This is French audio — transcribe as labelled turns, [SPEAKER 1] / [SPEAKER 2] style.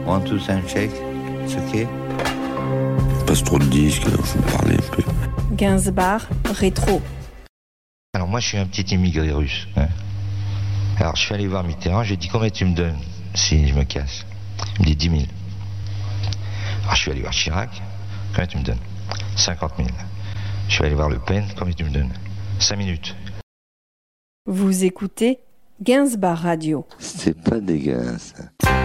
[SPEAKER 1] Want to sound check? C'est ok?
[SPEAKER 2] Passe trop de disques, faut parler un peu.
[SPEAKER 3] Gainsbourg, rétro.
[SPEAKER 4] Alors moi je suis un petit immigré russe. Hein. Alors je suis allé voir Mitterrand, j'ai dit combien tu me donnes si je me casse? Il me dit 10 000. Alors je suis allé voir Chirac, combien tu me donnes? 50 000. Je suis allé voir Le Pen, combien tu me donnes? 5 minutes.
[SPEAKER 3] Vous écoutez Gainsbourg Radio.
[SPEAKER 2] C'est pas dégueu, ça.